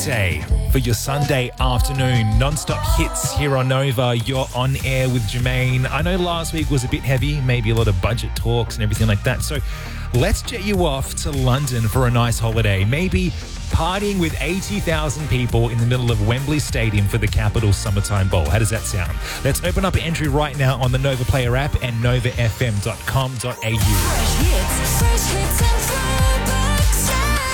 Day for your Sunday afternoon. Non-stop hits here on Nova. You're on air with Jermaine. I know last week was a bit heavy, maybe a lot of budget talks and everything like that. So let's jet you off to London for a nice holiday. Maybe partying with 80,000 people in the middle of Wembley Stadium for the Capital Summertime Bowl. How does that sound? Let's open up an entry right now on the Nova Player app and novafm.com.au. Fresh hits and throwbacks.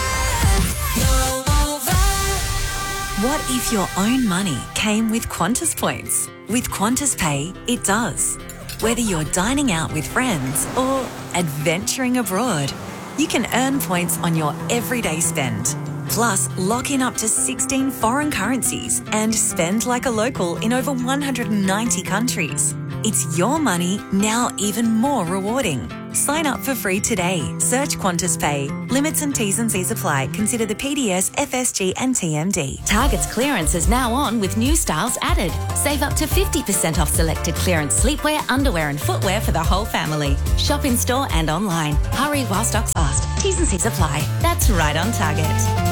Nova. What if your own money came with Qantas points? With Qantas Pay, it does. Whether you're dining out with friends or adventuring abroad, you can earn points on your everyday spend. Plus, lock in up to 16 foreign currencies and spend like a local in over 190 countries. It's your money, now even more rewarding. Sign up for free today. Search Qantas Pay. Limits and T's and C's apply. Consider the PDS, FSG and TMD. Target's clearance is now on with new styles added. Save up to 50% off selected clearance sleepwear, underwear and footwear for the whole family. Shop in store and online. Hurry while stocks last. T's and C's apply. That's right on Target.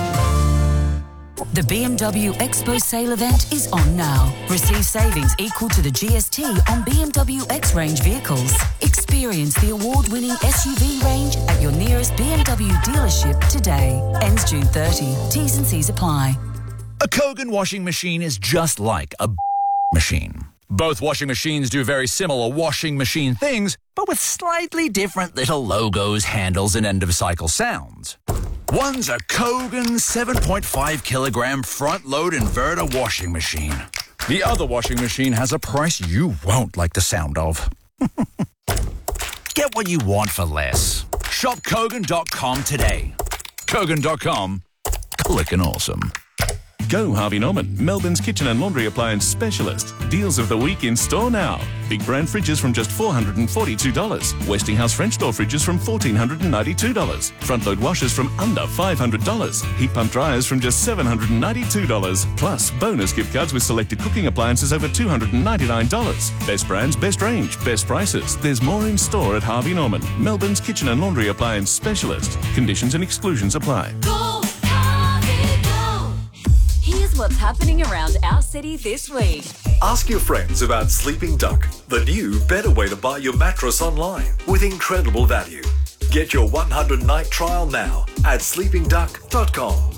The BMW Expo sale event is on now. Receive savings equal to the GST on BMW X-Range vehicles. Experience the award-winning SUV range at your nearest BMW dealership today. Ends June 30. T's and C's apply. A Kogan washing machine is just like a machine. Both washing machines do very similar washing machine things, but with slightly different little logos, handles, and end-of-cycle sounds. One's a Kogan 7.5 kilogram front-load inverter washing machine. The other washing machine has a price you won't like the sound of. Get what you want for less. Shop Kogan.com today. Kogan.com. Clickin' awesome. Go Harvey Norman, Melbourne's kitchen and laundry appliance specialist. Deals of the week in store now. Big brand fridges from just $442. Westinghouse French door fridges from $1,492. Front load washers from under $500. Heat pump dryers from just $792. Plus bonus gift cards with selected cooking appliances over $299. Best brands, best range, best prices. There's more in store at Harvey Norman, Melbourne's kitchen and laundry appliance specialist. Conditions and exclusions apply. Go, Harvey, go. Here's what's happening around our city this week. Ask your friends about Sleeping Duck, the new, better way to buy your mattress online with incredible value. Get your 100-night trial now at sleepingduck.com.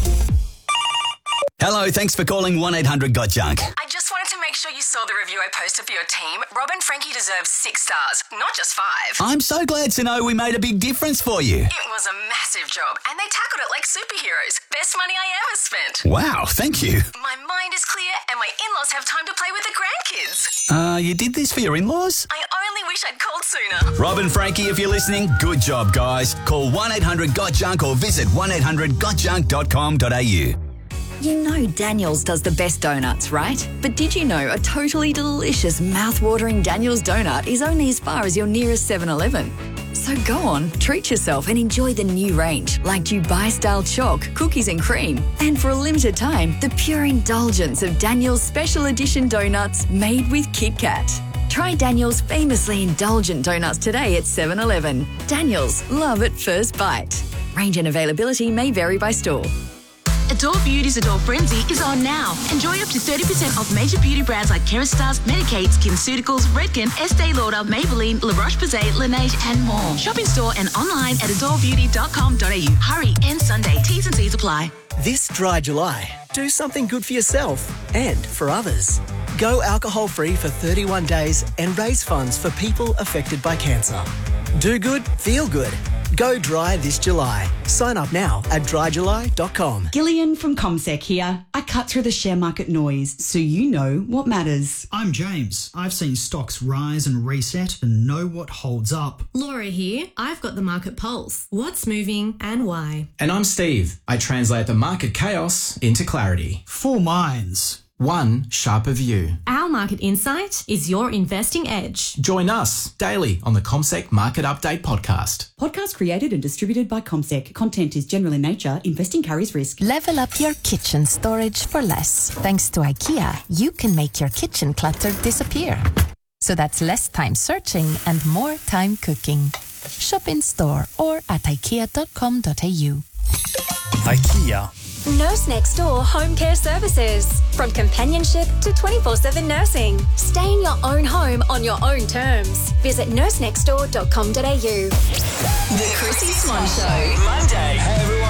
Hello, thanks for calling 1-800-GOT-JUNK. I just wanted to make sure you saw the review I posted for your team. Rob and Frankie deserve 6 stars, not just 5. I'm so glad to know we made a big difference for you. It was a massive job, and they tackled it like superheroes. Best money I ever spent. Wow, thank you. My mind is clear, and my in-laws have time to play with the grandkids. You did this for your in-laws? I only wish I'd called sooner. Rob and Frankie, if you're listening, good job, guys. Call 1-800-GOT-JUNK or visit 1-800-GOTJUNK.com.au. You know Daniel's does the best donuts, right? But did you know a totally delicious, mouth-watering Daniel's donut is only as far as your nearest 7-Eleven? So go on, treat yourself and enjoy the new range, like Dubai-style chalk, cookies and cream. And for a limited time, the pure indulgence of Daniel's special edition donuts made with Kit Kat. Try Daniel's famously indulgent donuts today at 7-Eleven. Daniel's, love at first bite. Range and availability may vary by store. Adore Beauty's Adore Frenzy is on now. Enjoy up to 30% off major beauty brands like Kerastase, Medicaid, SkinCeuticals, Redken, Estee Lauder, Maybelline, La Roche-Posay, Laneige and more. Shop in store and online at adorebeauty.com.au. Hurry, end Sunday. T's and C's apply. This dry July, do something good for yourself and for others. Go alcohol-free for 31 days and raise funds for people affected by cancer. Do good, feel good. Go dry this July. Sign up now at dryjuly.com. Gillian from CommSec here. I cut through the share market noise so you know what matters. I'm James. I've seen stocks rise and reset and know what holds up. Laura here. I've got the market pulse. What's moving and why? And I'm Steve. I translate the market chaos into clarity. 4 minds. One sharper view. Our market insight is your investing edge. Join us daily on the CommSec Market Update podcast. Podcast created and distributed by CommSec. Content is general in nature. Investing carries risk. Level up your kitchen storage for less. Thanks to IKEA, you can make your kitchen clutter disappear. So that's less time searching and more time cooking. Shop in store or at ikea.com.au. IKEA. Nurse Next Door Home Care Services. From companionship to 24/7 nursing. Stay in your own home on your own terms. Visit nursenextdoor.com.au. The Chrissy Swan Show. Monday. Hey everyone.